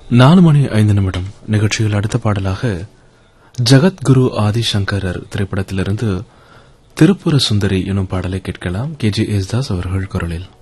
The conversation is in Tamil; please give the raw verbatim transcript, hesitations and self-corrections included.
நாலு மணி ஐந்து நிமிடம் நிகழ்ச்சியில் அடுத்த பாடலாக ஜகத்குரு ஆதிசங்கரர் திரைப்படத்திலிருந்து திருப்புர சுந்தரி எனும் பாடலை கேட்கலாம். கே ஜே யேசுதாஸ் அவர்கள் குரலில்.